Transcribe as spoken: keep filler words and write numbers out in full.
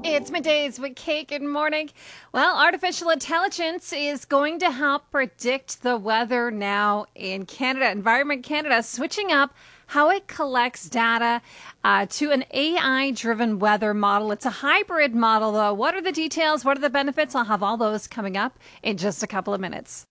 It's middays with Kate. Good morning. Well, artificial intelligence is going to help predict the weather now in Canada. Environment Canada switching up how it collects data uh, to an A I-driven weather model. It's a hybrid model, though. What are the details? What are the benefits? I'll have all those coming up in just a couple of minutes.